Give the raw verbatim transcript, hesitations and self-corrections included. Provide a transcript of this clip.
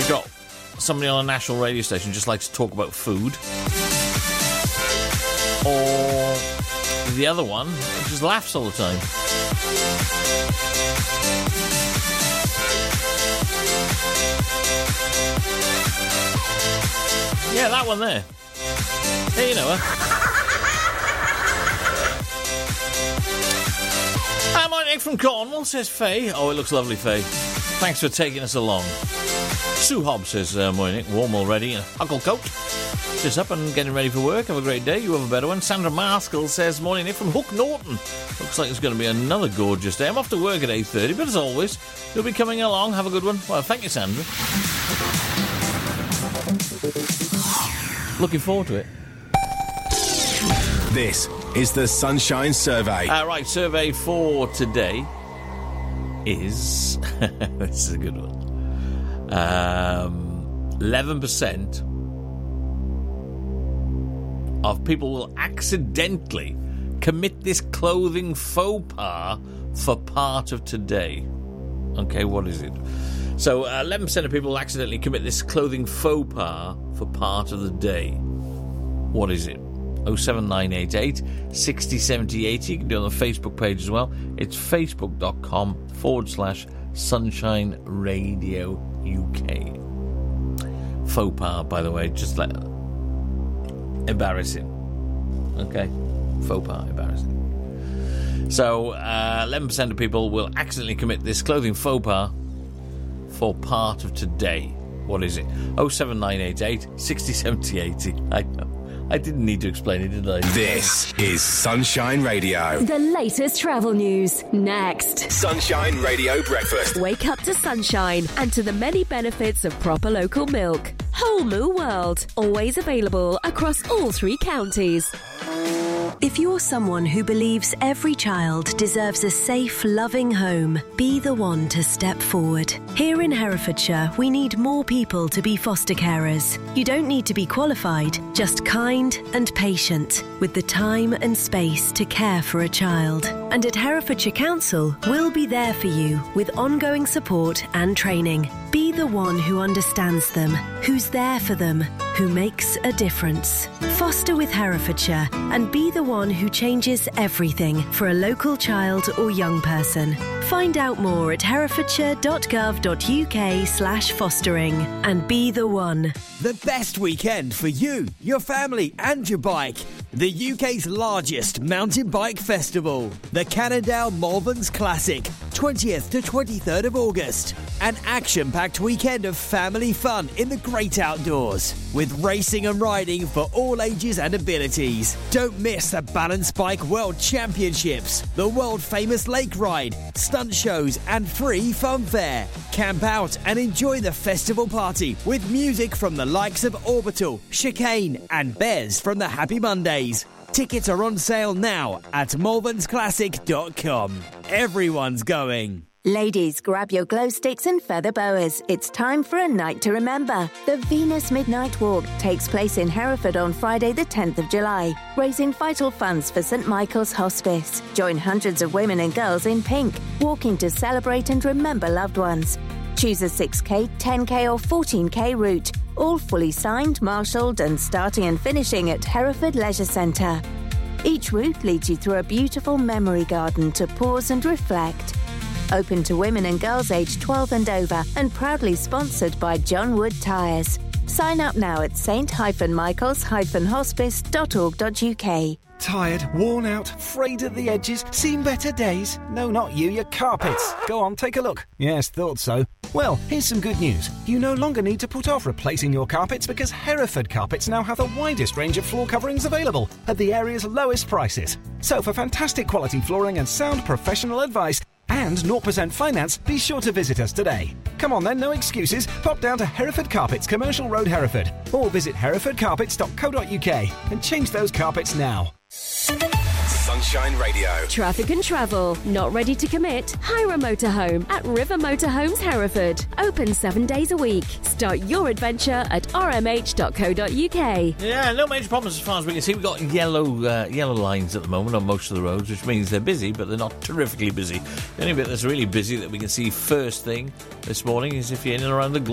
you've got somebody on a national radio station just likes to talk about food, or the other one just laughs all the time. Yeah, that one there. Hey, you know her. Hi, my Nick from Cornwall, says Faye. Oh, it looks lovely, Faye. Thanks for taking us along. Sue Hobbs says, uh, morning, warm already in a huckle coat. Just up and getting ready for work. Have a great day. You have a better one. Sandra Maskell says, morning, Nick from Hook Norton. Looks like it's going to be another gorgeous day. I'm off to work at eight thirty, but as always, you'll be coming along. Have a good one. Well, thank you, Sandra. Looking forward to it. This is the Sunshine Survey. Uh, right, survey for today is... this is a good one. Um, eleven percent of people will accidentally commit this clothing faux pas for part of today. Okay, what is it? So, uh, eleven percent of people will accidentally commit this clothing faux pas for part of the day. What is it? oh seven nine eight eight, six oh, seven oh, eighty. You can do it on the Facebook page as well. It's facebook.com forward slash Sunshine Radio U K. Faux pas, by the way, just like embarrassing. Okay? Faux pas, embarrassing. So, uh, eleven percent of people will accidentally commit this clothing faux pas for part of today. What is it? oh seven nine eight eight, six oh, seven oh, eighty. I know. I didn't need to explain it, did I? This is Sunshine Radio. The latest travel news, next. Sunshine Radio Breakfast. Wake up to sunshine and to the many benefits of proper local milk. Whole Moo World, always available across all three counties. If you're someone who believes every child deserves a safe, loving home, be the one to step forward. Here in Herefordshire, we need more people to be foster carers. You don't need to be qualified, just kind and patient, with the time and space to care for a child. And at Herefordshire Council, we'll be there for you with ongoing support and training. Be the one who understands them, who's there for them, who makes a difference. Foster with Herefordshire and be the one who changes everything for a local child or young person. Find out more at herefordshire.gov.uk slash fostering and be the one. The best weekend for you, your family and your bike. The U K's largest mountain bike festival. The Cannondale Malverns Classic, twentieth to twenty-third of August. An action-packed weekend of family fun in the great outdoors. With racing and riding for all ages and abilities. Don't miss the Balance Bike World Championships, the world-famous lake ride, stunt shows and free fun fair. Camp out and enjoy the festival party with music from the likes of Orbital, Chicane and Bez from the Happy Mondays. Tickets are on sale now at malverns classic dot com. Everyone's going. Ladies, grab your glow sticks and feather boas. It's time for a night to remember. The Venus Midnight Walk takes place in Hereford on Friday the tenth of July, raising vital funds for St Michael's Hospice. Join hundreds of women and girls in pink, walking to celebrate and remember loved ones. Choose a six K, ten K or fourteen K route, all fully signed, marshalled and starting and finishing at Hereford Leisure Centre. Each route leads you through a beautiful memory garden to pause and reflect. Open to women and girls aged twelve and over and proudly sponsored by John Wood Tyres. Sign up now at saint michaels hospice dot org dot U K. Tired, worn out, frayed at the edges, seen better days? No, not you, your carpets. Go on, take a look. Yes, thought so. Well, here's some good news. You no longer need to put off replacing your carpets because Hereford Carpets now have the widest range of floor coverings available at the area's lowest prices. So for fantastic quality flooring and sound professional advice and zero percent finance, be sure to visit us today. Come on then, no excuses. Pop down to Hereford Carpets, Commercial Road, Hereford, or visit hereford carpets dot co dot U K and change those carpets now. Sunshine Radio. Traffic and travel. Not ready to commit? Hire a motorhome at River Motorhomes Hereford. Open seven days a week. Start your adventure at r m h dot co dot U K. Yeah, no major problems as far as we can see. We've got yellow uh, yellow lines at the moment on most of the roads, which means they're busy, but they're not terrifically busy. The only bit that's really busy that we can see first thing this morning is if you're in and around the